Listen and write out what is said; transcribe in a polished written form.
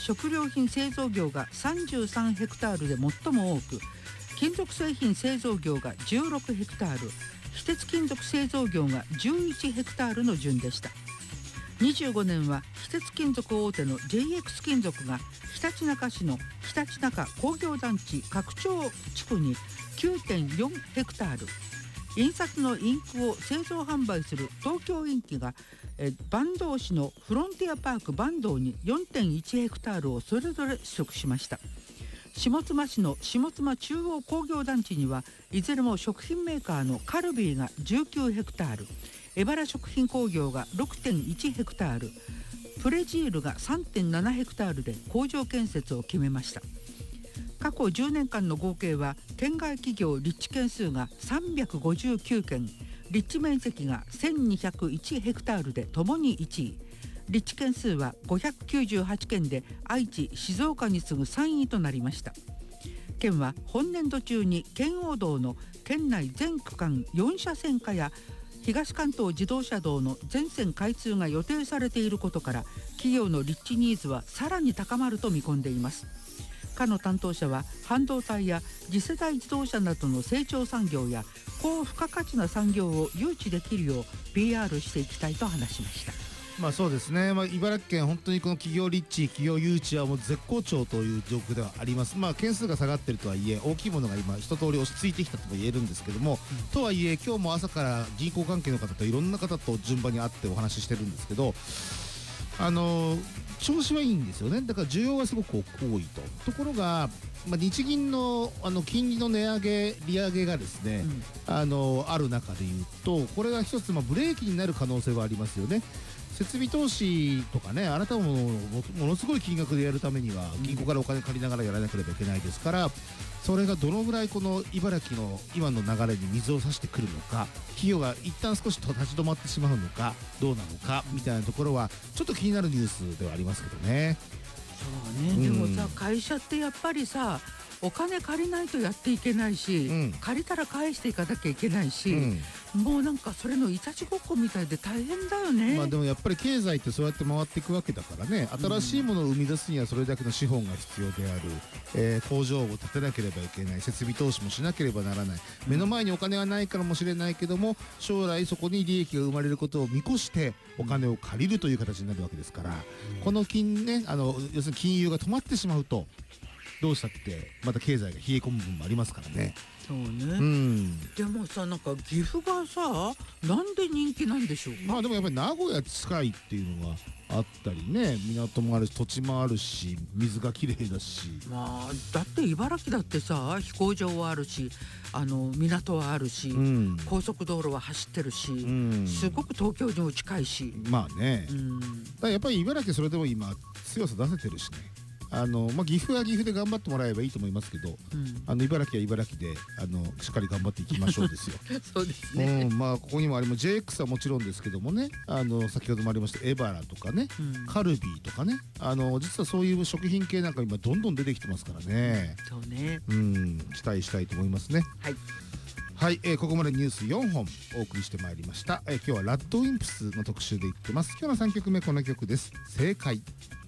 食料品製造業が33ヘクタールで最も多く、金属製品製造業が16ヘクタール、非鉄金属製造業が11ヘクタールの順でした。25年は非鉄金属大手の JX 金属がひたちなか市のひたちなか工業団地拡張地区に 9.4 ヘクタール、印刷のインクを製造販売する東京インキが坂東市のフロンティアパーク坂東に 4.1 ヘクタールをそれぞれ取得しました。下妻市の下妻中央工業団地にはいずれも食品メーカーのカルビーが19ヘクタール、エバラ食品工業が 6.1 ヘクタール、プレジールが 3.7 ヘクタールで工場建設を決めました。過去10年間の合計は県外企業立地件数が359件、立地面積が1201ヘクタールでともに1位、立地件数は598件で愛知・静岡に次ぐ3位となりました。県は本年度中に県央道の県内全区間4車線化や東関東自動車道の全線開通が予定されていることから、企業の立地ニーズはさらに高まると見込んでいます。課の担当者は半導体や次世代自動車などの成長産業や高付加価値な産業を誘致できるよう PR していきたいと話しました。 そうですね、茨城県本当にこの企業立地、企業誘致はもう絶好調という状況ではあります。件数が下がっているとはいえ大きいものが今一通り落ち着いてきたとも言えるんですけども、とはいえ今日も朝から銀行関係の方といろんな方と順番に会ってお話ししてるんですけど、調子はいいんですよね。だから需要がすごく多いところが、日銀の金利の値上げ利上げがですね、ある中でいうと、これが一つブレーキになる可能性はありますよね。設備投資とかね、あなたもものすごい金額でやるためには銀行からお金借りながらやらなければいけないですから、それがどのぐらいこの茨城の今の流れに水を差してくるのか、企業が一旦少し立ち止まってしまうのかどうなのかみたいなところはちょっと気になるニュースではありますけどね。 そうね、でもさ、会社ってやっぱりさ、お金借りないとやっていけないし、借りたら返していかなきゃいけないし、もうなんかそれのいたちごっこみたいで大変だよね。 でもやっぱり経済ってそうやって回っていくわけだからね、新しいものを生み出すにはそれだけの資本が必要である、工場を建てなければいけない、設備投資もしなければならない、目の前にお金はないかもしれないけども、将来そこに利益が生まれることを見越してお金を借りるという形になるわけですから、この要するに金融が止まってしまうとどうしたってまた経済が冷え込む部分もありますからね。 そうね、でもさ、なんか岐阜がさ、なんで人気なんでしょうか。 でもやっぱり名古屋近いっていうのがあったりね、港もあるし土地もあるし水がきれいだし、 だって茨城だってさ、飛行場はあるし、港はあるし、高速道路は走ってるし、すごく東京にも近いし、やっぱり茨城それでも今強さ出せてるしね。岐阜は岐阜で頑張ってもらえばいいと思いますけど、茨城は茨城でしっかり頑張っていきましょうですよ。 そうですね、 ここにもJX はもちろんですけどもね、先ほどもありましたエバラとかね、カルビーとかね、実はそういう食品系なんか今どんどん出てきてますからね。 そうね、 期待したいと思いますね。はい、ここまでニュース4本お送りしてまいりました。今日はラッドウィンプスの特集でいってます。今日の3曲目この曲です。正解。